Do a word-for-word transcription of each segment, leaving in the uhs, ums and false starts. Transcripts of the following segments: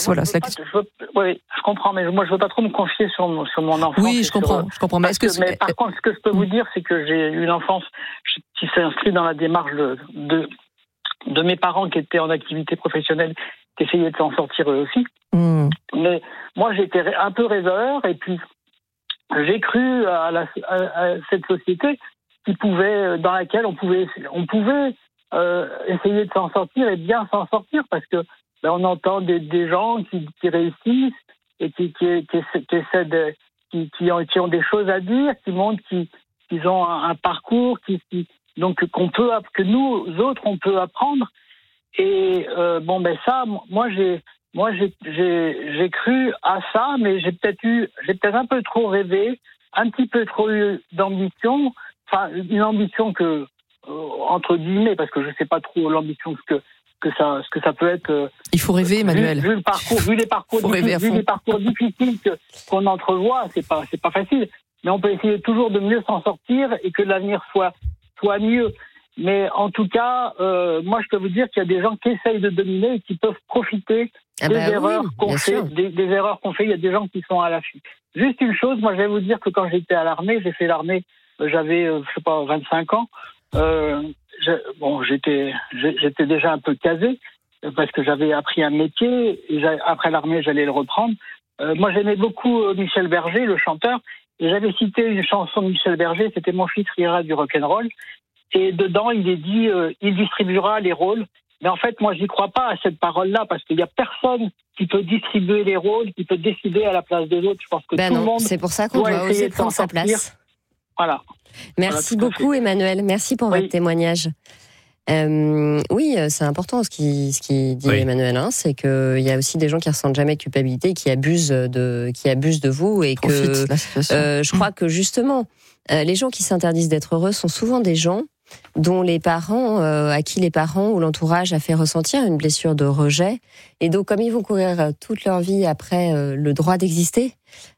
voilà, je, c'est la pas, question. je, veux, oui, je comprends, mais moi je veux pas trop me confier sur mon, sur mon enfance. Oui, je comprends, sur, je comprends. Mais, est-ce que, que, mais par contre, ce que je peux vous dire, c'est que j'ai eu une enfance qui s'est inscrite dans la démarche de, de, de mes parents qui étaient en activité professionnelle, qui essayaient de s'en sortir eux aussi. Mmh. Mais moi, j'étais un peu rêveur, et puis j'ai cru à, la, à, à cette société qui pouvait, dans laquelle on pouvait, on pouvait euh, essayer de s'en sortir et bien s'en sortir, parce que ben, on entend des, des gens qui, qui réussissent et qui, qui, qui, qui essaient de, qui, qui, ont, qui ont des choses à dire, qui montrent qu'ils, qu'ils ont un, un parcours, qui, qui, donc qu'on peut, que nous autres on peut apprendre. Et euh, bon ben ça, moi j'ai, moi j'ai, j'ai, j'ai cru à ça, mais j'ai peut-être eu, j'ai peut-être un peu trop rêvé, un petit peu trop eu d'ambition, enfin une ambition que euh, entre guillemets, parce que je sais pas trop l'ambition que que ça, ce que ça peut être. Euh, Il faut rêver, Emmanuel. Vu, vu le parcours, vu les parcours, difficiles, vu les parcours difficiles que, qu'on entrevoit, c'est pas, c'est pas facile. Mais on peut essayer toujours de mieux s'en sortir et que l'avenir soit, soit mieux. Mais en tout cas, euh, moi, je peux vous dire qu'il y a des gens qui essayent de dominer et qui peuvent profiter ah des bah erreurs oui, qu'on fait, des, des erreurs qu'on fait. Il y a des gens qui sont à l'affût. Juste une chose, moi, je vais vous dire que quand j'étais à l'armée, j'ai fait l'armée, j'avais, euh, je sais pas, vingt-cinq ans. Euh, je, bon, j'étais, j'étais déjà un peu casé parce que j'avais appris un métier. Et après l'armée, j'allais le reprendre. Euh, moi, j'aimais beaucoup Michel Berger, le chanteur, et j'avais cité une chanson de Michel Berger. C'était Mon fils rira du rock'n'roll. Et dedans, il est dit, euh, il distribuera les rôles. Mais en fait, moi, j'y crois pas à cette parole-là, parce qu'il y a personne qui peut distribuer les rôles, qui peut décider à la place des autres. Je pense que ben tout non, le monde c'est pour ça qu'on doit oser prendre sa place. Voilà. Merci voilà, beaucoup, Emmanuel. Merci pour oui. votre témoignage. Euh, oui, c'est important ce qui ce qui dit oui. Emmanuel, hein, c'est que il y a aussi des gens qui ressentent jamais de culpabilité, qui abusent de qui abusent de vous et Profite que euh, je crois que justement euh, les gens qui s'interdisent d'être heureux sont souvent des gens dont les parents, euh, à qui les parents ou l'entourage a fait ressentir une blessure de rejet. Et donc, comme ils vont courir toute leur vie après euh, le droit d'exister,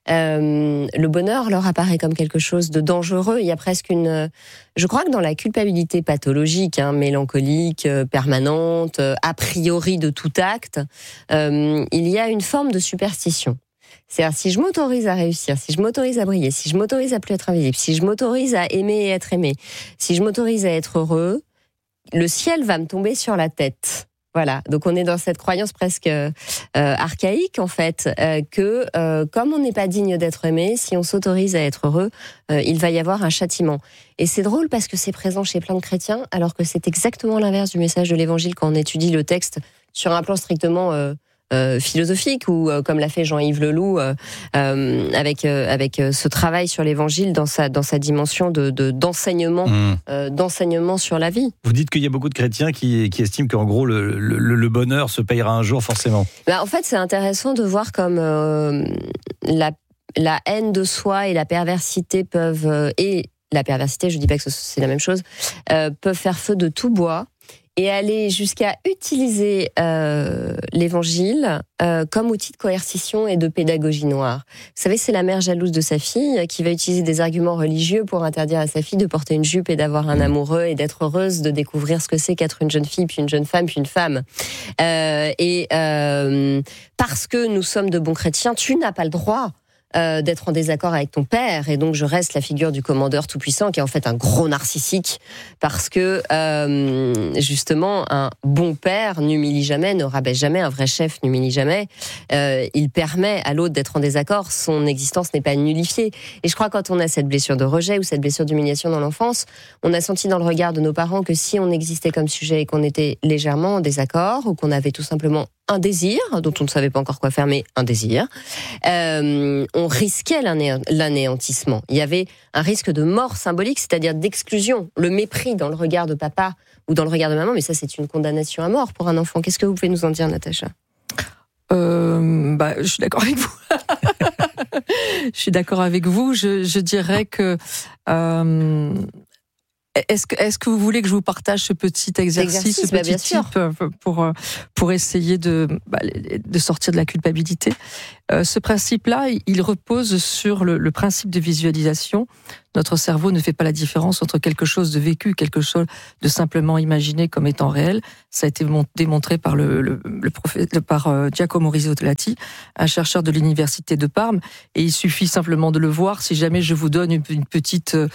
euh, le bonheur leur apparaît comme quelque chose de dangereux. Il y a presque une... Je crois que dans la culpabilité pathologique, hein, mélancolique, euh, permanente, euh, a priori de tout acte, euh, il y a une forme de superstition. C'est-à-dire, si je m'autorise à réussir, si je m'autorise à briller, si je m'autorise à plus être invisible, si je m'autorise à aimer et être aimé, si je m'autorise à être heureux, le ciel va me tomber sur la tête. Voilà. Donc, on est dans cette croyance presque euh, archaïque, en fait, euh, que euh, comme on n'est pas digne d'être aimé, si on s'autorise à être heureux, euh, il va y avoir un châtiment. Et c'est drôle parce que c'est présent chez plein de chrétiens, alors que c'est exactement l'inverse du message de l'Évangile quand on étudie le texte sur un plan strictement... Euh, Euh, philosophique ou euh, comme l'a fait Jean-Yves Leloup euh, euh, avec euh, avec euh, ce travail sur l'Évangile dans sa dans sa dimension de, de d'enseignement mmh. euh, d'enseignement sur la vie. Vous dites qu'il y a beaucoup de chrétiens qui qui estiment qu'en gros le le, le bonheur se payera un jour forcément. Bah, en fait, c'est intéressant de voir comme euh, la la haine de soi et la perversité peuvent euh, et la perversité, je dis pas que c'est la même chose, euh, peuvent faire feu de tout bois. Et aller jusqu'à utiliser euh, l'Évangile euh, comme outil de coercition et de pédagogie noire. Vous savez, c'est la mère jalouse de sa fille qui va utiliser des arguments religieux pour interdire à sa fille de porter une jupe et d'avoir un amoureux et d'être heureuse de découvrir ce que c'est qu'être une jeune fille, puis une jeune femme, puis une femme. Euh, et euh, parce que nous sommes de bons chrétiens, tu n'as pas le droit Euh, d'être en désaccord avec ton père, et donc je reste la figure du commandeur tout-puissant qui est en fait un gros narcissique, parce que euh, justement un bon père n'humilie jamais, ne rabaisse jamais, un vrai chef n'humilie jamais, euh, il permet à l'autre d'être en désaccord, son existence n'est pas nullifiée. Et je crois que quand on a cette blessure de rejet ou cette blessure d'humiliation dans l'enfance, on a senti dans le regard de nos parents que si on existait comme sujet et qu'on était légèrement en désaccord, ou qu'on avait tout simplement un désir, dont on ne savait pas encore quoi faire, mais un désir, euh, on risquait l'ané- l'anéantissement. Il y avait un risque de mort symbolique, c'est-à-dire d'exclusion, le mépris dans le regard de papa ou dans le regard de maman, mais ça c'est une condamnation à mort pour un enfant. Qu'est-ce que vous pouvez nous en dire, Natacha ? Euh, bah, je suis d'accord avec vous. Je suis d'accord avec vous. Je, je dirais que... Euh, Est-ce que, est-ce que vous voulez que je vous partage ce petit exercice, exercice ce petit bah type pour, pour essayer de, bah, de sortir de la culpabilité ? euh, Ce principe-là, il repose sur le, le principe de visualisation. Notre cerveau ne fait pas la différence entre quelque chose de vécu, quelque chose de simplement imaginé comme étant réel. Ça a été démontré par le, le, le prophète, par euh, Giacomo Rizzolatti, un chercheur de l'université de Parme. Et il suffit simplement de le voir. Si jamais je vous donne une, une petite, euh,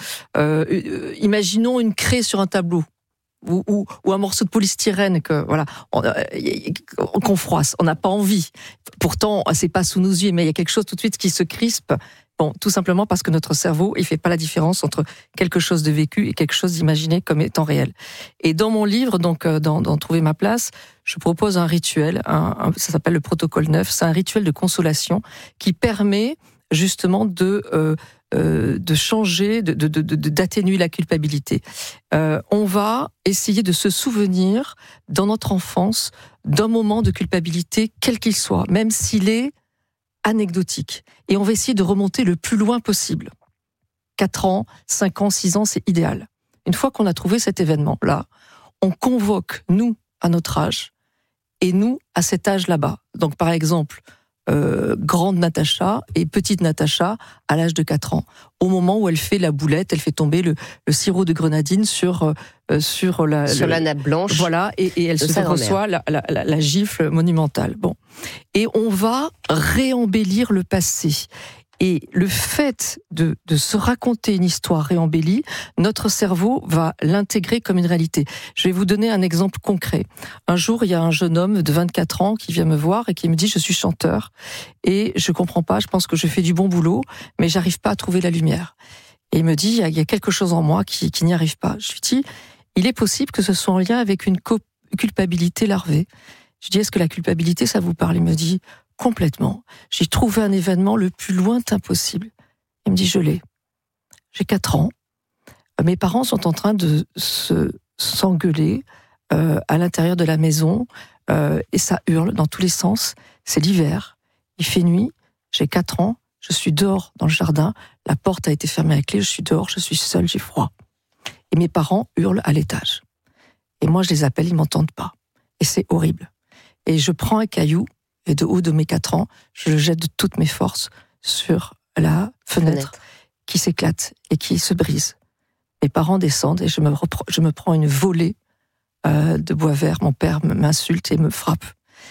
euh, imaginons une craie sur un tableau. Ou, ou, ou un morceau de polystyrène que voilà on, euh, qu'on froisse, on n'a pas envie. Pourtant, c'est pas sous nos yeux, mais il y a quelque chose tout de suite qui se crispe. Bon, tout simplement parce que notre cerveau, il fait pas la différence entre quelque chose de vécu et quelque chose d'imaginé comme étant réel. Et dans mon livre, donc dans, dans Trouver ma place, je propose un rituel. Un, un, ça s'appelle le protocole neuf. C'est un rituel de consolation qui permet justement de euh, Euh, de changer, de, de, de, de, d'atténuer la culpabilité. Euh, on va essayer de se souvenir, dans notre enfance, d'un moment de culpabilité, quel qu'il soit, même s'il est anecdotique. Et on va essayer de remonter le plus loin possible. quatre ans, cinq ans, six ans, c'est idéal. Une fois qu'on a trouvé cet événement-là, on convoque, nous, à notre âge, et nous, à cet âge là-bas. Donc, par exemple, Euh, grande Natacha et petite Natacha à l'âge de quatre ans, au moment où elle fait la boulette, elle fait tomber le, le sirop de grenadine sur euh, sur la sur le, la nappe blanche, voilà, et, et elle se reçoit la, la, la, la gifle monumentale. Bon, et on va réembellir le passé. Et le fait de, de se raconter une histoire réembellie, notre cerveau va l'intégrer comme une réalité. Je vais vous donner un exemple concret. Un jour, il y a un jeune homme de vingt-quatre ans qui vient me voir et qui me dit « Je suis chanteur et je comprends pas, je pense que je fais du bon boulot, mais j'arrive pas à trouver la lumière. » Et il me dit « Il y a quelque chose en moi qui, qui n'y arrive pas. » Je lui dis « Il est possible que ce soit en lien avec une culpabilité larvée. » Je dis « Est-ce que la culpabilité, ça vous parle ?» Il me dit « Complètement. J'ai trouvé un événement le plus lointain possible. » Il me dit « Je l'ai. J'ai quatre ans. Mes parents sont en train de se, s'engueuler euh, à l'intérieur de la maison euh, et ça hurle dans tous les sens. C'est l'hiver. Il fait nuit. J'ai quatre ans. Je suis dehors dans le jardin. La porte a été fermée à clé. Je suis dehors. Je suis seule. J'ai froid. Et mes parents hurlent à l'étage. Et moi, je les appelle. Ils m'entendent pas. Et c'est horrible. Et je prends un caillou et de haut de mes quatre ans, je le jette de toutes mes forces sur la fenêtre, fenêtre. qui s'éclate et qui se brise. Mes parents descendent et je me, repre- je me prends une volée euh, de bois vert. Mon père m'insulte et me frappe.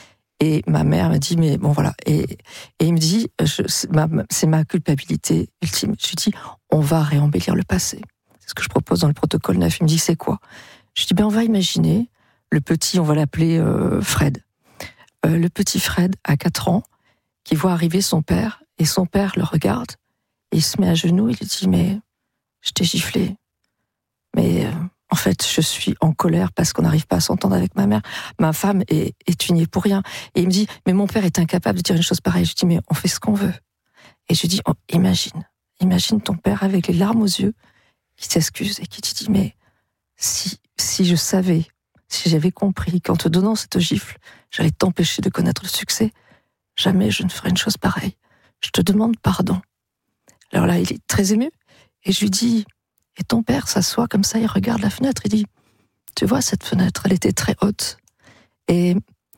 Et ma mère me dit, mais bon voilà. Et, et il me dit, je, c'est, ma, c'est ma culpabilité ultime. Je lui dis, on va réembellir le passé. C'est ce que je propose dans le protocole neuf. Il me dit, c'est quoi? Je dis, ben on va imaginer, le petit, on va l'appeler euh, Fred. Euh, le petit Fred, à quatre ans, qui voit arriver son père, et son père le regarde, et il se met à genoux, il lui dit, mais je t'ai giflé. Mais euh, en fait, je suis en colère parce qu'on n'arrive pas à s'entendre avec ma mère. Ma femme est, est unie pour rien. Et il me dit, mais mon père est incapable de dire une chose pareille. Je dis, mais on fait ce qu'on veut. Et je dis, oh, imagine, imagine ton père avec les larmes aux yeux, qui s'excuse et qui te dit, mais si, si je savais, si j'avais compris qu'en te donnant cette gifle, j'allais t'empêcher de connaître le succès, jamais je ne ferais une chose pareille. Je te demande pardon. Alors là, il est très ému. Et je lui dis, et ton père s'assoit comme ça, il regarde la fenêtre, il dit, tu vois cette fenêtre, elle était très haute. Et,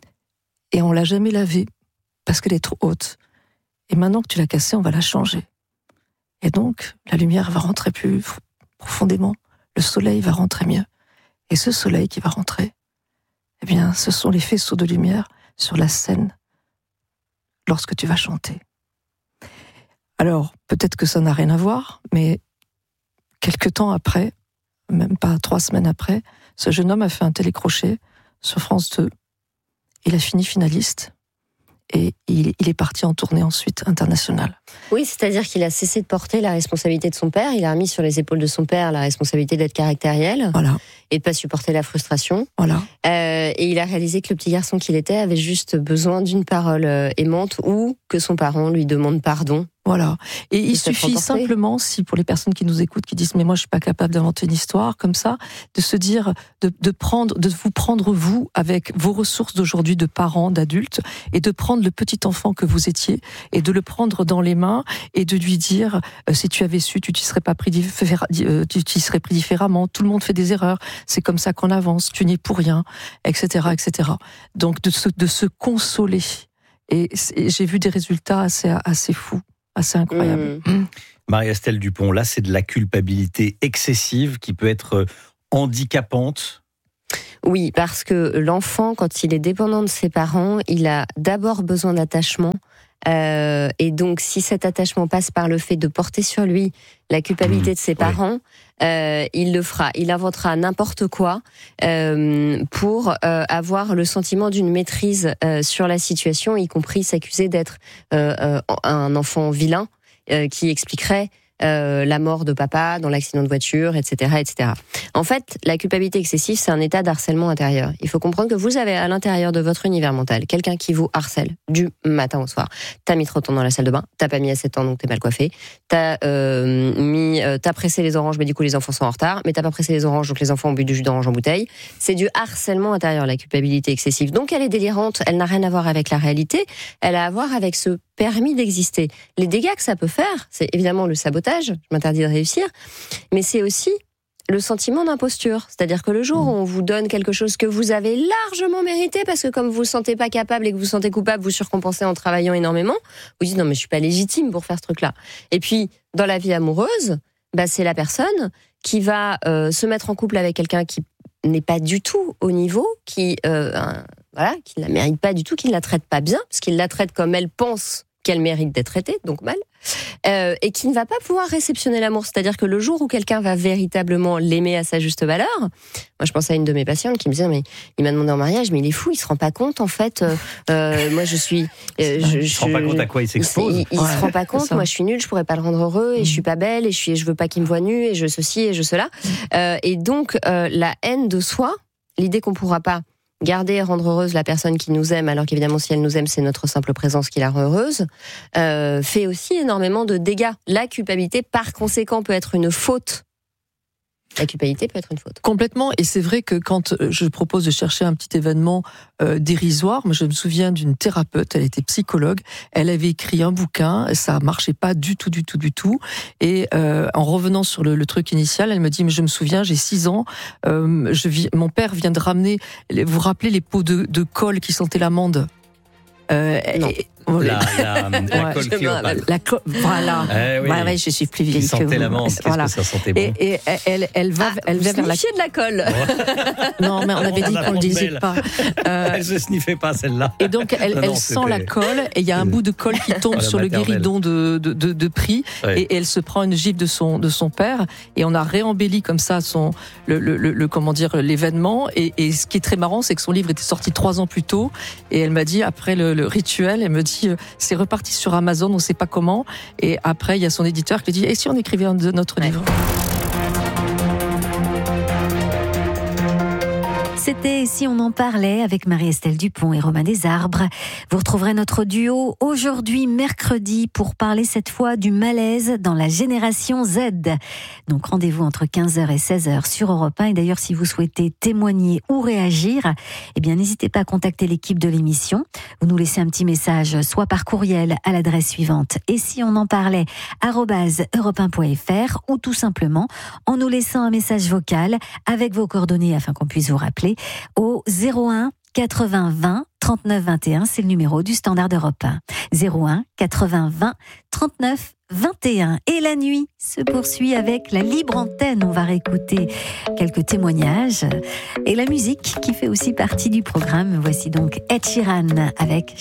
et on l'a jamais lavée, parce qu'elle est trop haute. Et maintenant que tu l'as cassée, on va la changer. Et donc, la lumière va rentrer plus profondément, le soleil va rentrer mieux. Et ce soleil qui va rentrer, eh bien, ce sont les faisceaux de lumière sur la scène lorsque tu vas chanter. Alors, peut-être que ça n'a rien à voir, mais quelque temps après, même pas trois semaines après, ce jeune homme a fait un télécrochet sur France deux. Il a fini finaliste et il, il est parti en tournée ensuite internationale. Oui, c'est-à-dire qu'il a cessé de porter la responsabilité de son père, il a remis sur les épaules de son père la responsabilité d'être caractériel. Voilà. Et de pas supporter la frustration. Voilà. Euh, et il a réalisé que le petit garçon qu'il était avait juste besoin d'une parole aimante ou que son parent lui demande pardon. Voilà. Et il suffit simplement, si pour les personnes qui nous écoutent, qui disent mais moi je suis pas capable d'inventer une histoire comme ça, de se dire, de, de prendre, de vous prendre vous avec vos ressources d'aujourd'hui de parents, d'adultes, et de prendre le petit enfant que vous étiez et de le prendre dans les mains et de lui dire euh, si tu avais su, tu t'y serais pas pris, euh, tu t'y serais pris différemment. Tout le monde fait des erreurs. C'est comme ça qu'on avance. Tu n'es pour rien, et cetera, et cetera. Donc de se, de se consoler. Et, et j'ai vu des résultats assez assez fous. assez incroyable. Mmh. Mmh. Marie-Estelle Dupont, là, c'est de la culpabilité excessive qui peut être handicapante. Oui, parce que l'enfant, quand il est dépendant de ses parents, il a d'abord besoin d'attachement. Euh, et donc, si cet attachement passe par le fait de porter sur lui la culpabilité mmh, de ses parents, oui. euh, il le fera. Il inventera n'importe quoi euh, pour euh, avoir le sentiment d'une maîtrise euh, sur la situation, y compris s'accuser d'être euh, euh, un enfant vilain euh, qui expliquerait Euh, la mort de papa dans l'accident de voiture, et cetera, et cetera. En fait, la culpabilité excessive, c'est un état d'harcèlement intérieur. Il faut comprendre que vous avez à l'intérieur de votre univers mental quelqu'un qui vous harcèle du matin au soir. T'as mis trop de temps dans la salle de bain, t'as pas mis assez de temps donc t'es mal coiffé, t'as euh, mis, euh, t'as pressé les oranges mais du coup les enfants sont en retard, mais t'as pas pressé les oranges donc les enfants ont bu du jus d'orange en bouteille. C'est du harcèlement intérieur, la culpabilité excessive. Donc elle est délirante, elle n'a rien à voir avec la réalité, elle a à voir avec ce permis d'exister. Les dégâts que ça peut faire, c'est évidemment le sabotage, je m'interdis de réussir, mais c'est aussi le sentiment d'imposture. C'est-à-dire que le jour où on vous donne quelque chose que vous avez largement mérité, parce que comme vous ne vous sentez pas capable et que vous vous sentez coupable, vous surcompensez en travaillant énormément, vous dites non mais je suis pas légitime pour faire ce truc-là. Et puis, dans la vie amoureuse, bah, c'est la personne qui va euh, se mettre en couple avec quelqu'un qui n'est pas du tout au niveau, qui... Euh, un, Voilà, qui ne la mérite pas du tout, qui ne la traite pas bien, parce qu'il la traite comme elle pense qu'elle mérite d'être traitée, donc mal, euh, et qui ne va pas pouvoir réceptionner l'amour. C'est-à-dire que le jour où quelqu'un va véritablement l'aimer à sa juste valeur, moi je pense à une de mes patientes qui me disait, mais il m'a demandé en mariage, mais il est fou, il se rend pas compte en fait, euh, euh, moi je suis... Euh, je, il se rend pas compte à quoi il s'expose. Il, il ouais, se rend pas compte, moi je suis nulle, je pourrais pas le rendre heureux, et mmh. je suis pas belle, et je, suis, je veux pas qu'il me voie nue, et je ceci, et je cela. Euh, et donc euh, la haine de soi, l'idée qu'on pourra pas garder et rendre heureuse la personne qui nous aime, alors qu'évidemment si elle nous aime c'est notre simple présence qui la rend heureuse, euh, fait aussi énormément de dégâts. La culpabilité par conséquent peut être une faute. La culpabilité peut être une faute. Complètement, et c'est vrai que quand je propose de chercher un petit événement euh, dérisoire, moi je me souviens d'une thérapeute, elle était psychologue, elle avait écrit un bouquin, ça marchait pas du tout, du tout, du tout, et euh, en revenant sur le, le truc initial, elle me dit, mais je me souviens, j'ai six ans, euh, je vis, mon père vient de ramener, vous vous rappelez les pots de, de colle qui sentaient l'amande? Euh, non. Et, La, la, la ouais, colle Cléopâtre. La, la, voilà. Eh oui. Ouais, ouais, je suis plus vieille que vous. L'amande. Qu'est-ce voilà. que ça sentait bon. Et, et elle, elle va, ah, elle va vers la. de la colle. Non, mais on avait on dit qu'on le disait belle. Pas. Euh... Elle se sniffait pas celle-là. Et donc elle, non, elle non, sent la colle et il y a un bout de colle qui tombe sur le guéridon de de, de, de prix oui. et, et elle se prend une gifle de son de son père et on a réembelli comme ça son le le, le, le comment dire l'événement et, et ce qui est très marrant c'est que son livre était sorti trois ans plus tôt et elle m'a dit après le, le rituel elle me dit c'est reparti sur Amazon, on ne sait pas comment. Et après, il y a son éditeur qui lui dit « Et si on écrivait un de notre ouais. livre ?» C'était Si on en parlait avec Marie-Estelle Dupont et Romain Desarbres. Vous retrouverez notre duo aujourd'hui, mercredi, pour parler cette fois du malaise dans la génération Z. Donc rendez-vous entre quinze heures et seize heures sur Europe un. Et d'ailleurs, si vous souhaitez témoigner ou réagir, eh bien, n'hésitez pas à contacter l'équipe de l'émission. Vous nous laissez un petit message, soit par courriel à l'adresse suivante. Et si on en parlait, arobase europe un point f r ou tout simplement en nous laissant un message vocal avec vos coordonnées afin qu'on puisse vous rappeler au zéro un quatre-vingts vingt trente-neuf vingt et un, c'est le numéro du standard d'Europe un. zéro un quatre-vingts vingt trente-neuf vingt et un. Et la nuit se poursuit avec la libre antenne. On va réécouter quelques témoignages et la musique qui fait aussi partie du programme. Voici donc Ed Sheeran avec